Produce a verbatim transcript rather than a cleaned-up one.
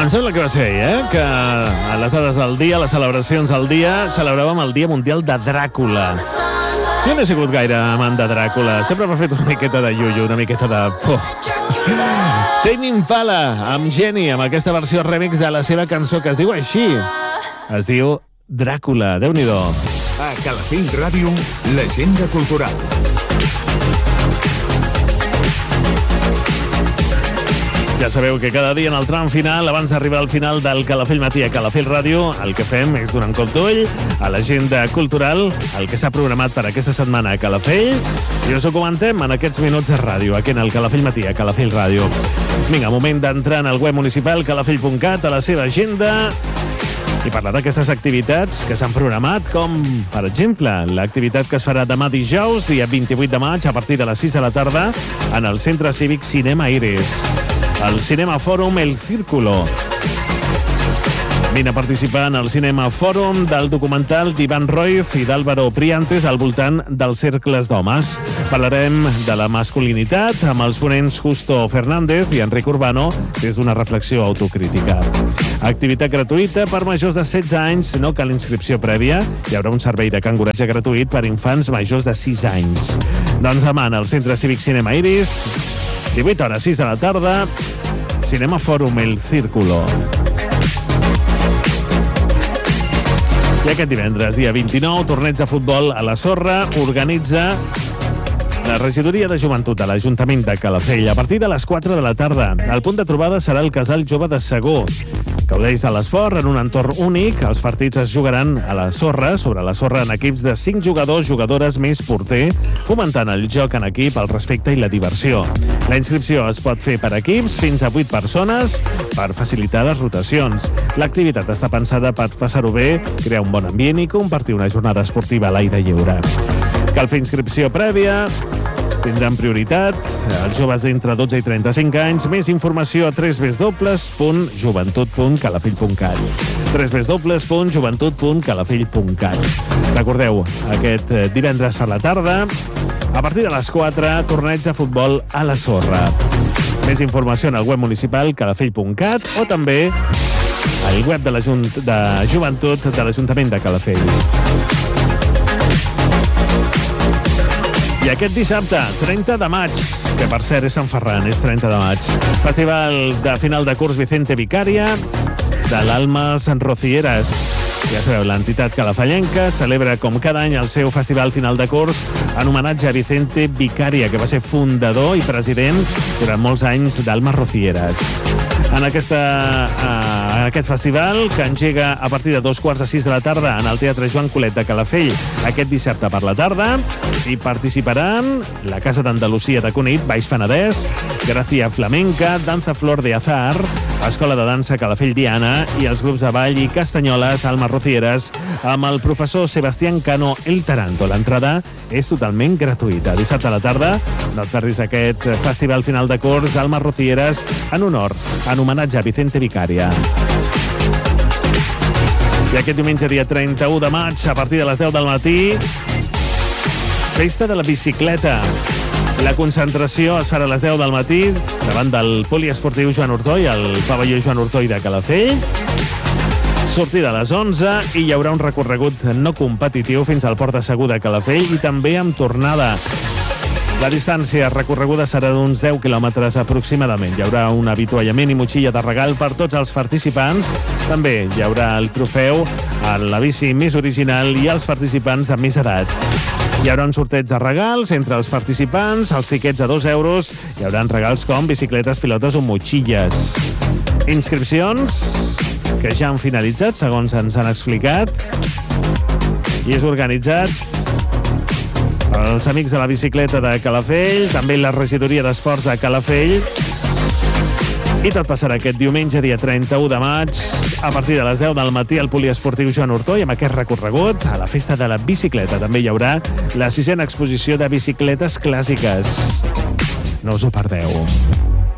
Em sembla que va ser ahir, eh? Que a les dades del dia, les celebracions del dia, celebràvem el Dia Mundial de Dràcula. Jo no he sigut gaire amant de Dràcula. Sempre m'ha fet una miqueta de iuiu, una miqueta de por. Tame Impala, amb Jenny, amb aquesta versió remix de la seva cançó que es diu així. Es diu Dràcula. Déu-n'hi-do. A Calafell Ràdio, l'agenda cultural. Ja sabeu que cada dia en el tram final, abans d'arribar al final del Calafell Matí a Calafell Ràdio, el que fem és donar un cop d'ull a l'agenda cultural, el que s'ha programat per aquesta setmana a Calafell, i us ho comentem en aquests minuts de ràdio, aquí en el Calafell Matí a Calafell Ràdio. Vinga, moment d'entrar en el web municipal calafell punt cat, a la seva agenda, i parlar d'aquestes activitats que s'han programat, com, per exemple, l'activitat que es farà demà dijous, dia vint-i-vuit de maig, a partir de les sis de la tarda, en el Centre Cívic Cinema Iris. El Cinema Fòrum El Círculo. Vine a participar en el Cinema Fòrum del documental d'Ivan Roiz i d'Álvaro Priantes al voltant dels cercles d'homes. Parlarem de la masculinitat amb els ponents Justo Fernández i Enric Urbano des d'una reflexió autocrítica. Activitat gratuïta per majors de setze anys, no cal inscripció prèvia. Hi haurà un servei de canguratge gratuït per infants majors de sis anys. Doncs demà en el Centre Cívic Cinema Iris, divuit hores, sis de la tarda, Cinema Fòrum El Círculo. I aquest divendres, dia vint-i-nou, torneig de futbol a la Sorra, organitza la regidoria de joventut de l'Ajuntament de Calafell a partir de les quatre de la tarda. El punt de trobada serà el Casal Jove de Segó. Gaudeix de l'esport en un entorn únic. Els partits es jugaran a la sorra, sobre la sorra, en equips de cinc jugadors, jugadores més porter, fomentant el joc en equip, el respecte i la diversió. La inscripció es pot fer per equips, fins a vuit persones, per facilitar les rotacions. L'activitat està pensada per passar-ho bé, crear un bon ambient i compartir una jornada esportiva a l'aire lliure. Cal fer inscripció prèvia. Tindran prioritat els joves d'entre dotze i trenta-cinc anys. Més informació a w w w punt joventut punt calafell punt cat. w w w punt joventut punt calafell punt cat. Recordeu, aquest divendres per la tarda, a partir de les quatre, torneig de futbol a la Sorra. Més informació en el web municipal calafell punt cat o també al web de la de joventut de l'Ajuntament de Calafell. I aquest dissabte, trenta de maig, que per cert és Sant Ferran, és trenta de maig, festival de final de curs Vicente Vicaria de l'Almas Rocieres. Ja sabeu, l'entitat calafellenca celebra com cada any el seu festival final de curs en homenatge a Vicente Vicaria, que va ser fundador i president durant molts anys d'Almas Rocieres. En, aquesta, uh, en aquest festival, que engega a partir de dos quarts de sis de la tarda en el Teatre Joan Colet de Calafell aquest dissabte per la tarda, hi participaran la Casa d'Andalusia de Cunit, Baix Penedès, Gràcia Flamenca, Danza Flor de Azar, Escola de Dansa Calafell Diana i els grups de ball i castanyoles Almas Rocieres amb el professor Sebastián Cano El Taranto. L'entrada és totalment gratuïta. Dissabte a la tarda, no et perdis aquest festival final de curs Almas Rocieres en honor, en homenatge a Vicente Vicaria. I aquest diumenge, dia trenta-u de maig, a partir de les deu del matí, festa de la bicicleta. La concentració es farà a les deu del matí davant del poliesportiu Joan Ortoi, al pavelló Joan Ortoi de Calafell. Sortida a les onze i hi haurà un recorregut no competitiu fins al Port de Segur de Calafell i també amb tornada. La distància recorreguda serà d'uns deu quilòmetres aproximadament. Hi haurà un avituallament i motxilla de regal per tots els participants. També hi haurà el trofeu a la bici més original i als participants de més edat. Hi haurà un sorteig de regals entre els participants, els tiquets a dos euros. Hi haurà regals com bicicletes, pilotes o motxilles. Inscripcions que ja han finalitzat, segons ens han explicat, i és organitzat els amics de la bicicleta de Calafell, també la regidoria d'esports de Calafell, i tot passarà aquest diumenge, dia trenta-u de maig, a partir de les deu del matí al poliesportiu Joan Ortoi, amb aquest recorregut a la festa de la bicicleta. També hi haurà la sisena exposició de bicicletes clàssiques. No us ho perdeu.